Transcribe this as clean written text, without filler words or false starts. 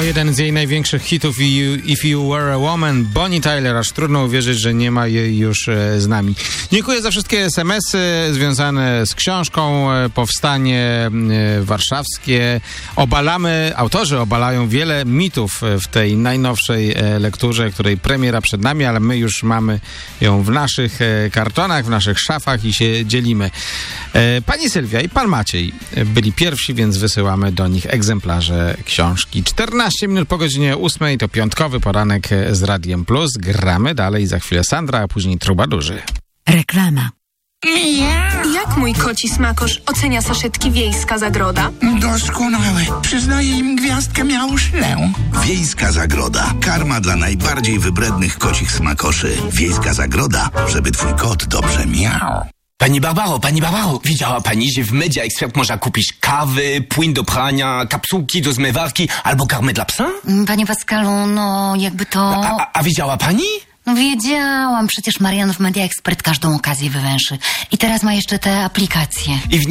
To jeden z jej największych hitów If You Were a Woman, Bonnie Tyler, aż trudno uwierzyć, że nie ma jej już z nami. Dziękuję za wszystkie SMS-y związane z książką Powstanie Warszawskie. Autorzy obalają wiele mitów w tej najnowszej lekturze, której premiera przed nami, ale my już mamy ją w naszych kartonach, w naszych szafach i się dzielimy. Pani Sylwia i pan Maciej byli pierwsi, więc wysyłamy do nich egzemplarze książki. 14 minut po godzinie 8 to piątkowy poranek z Radiem Plus. Gramy dalej, za chwilę Sandra, a później Trubadurzy. Reklama. Jak mój koci smakosz ocenia saszetki Wiejska Zagroda? Doskonałe. Przyznaję im gwiazdkę miałuszlę. Wiejska Zagroda. Karma dla najbardziej wybrednych kocich smakoszy. Wiejska Zagroda, żeby twój kot dobrze miał. Pani Barbaro, widziała pani, że w Media Expert można kupić kawy, płyn do prania, kapsułki do zmywarki albo karmę dla psa? Panie Pascalu, no jakby to... A widziała pani? No wiedziałam, przecież Marian w Media Expert każdą okazję wywęszy. I teraz ma jeszcze te aplikacje. I w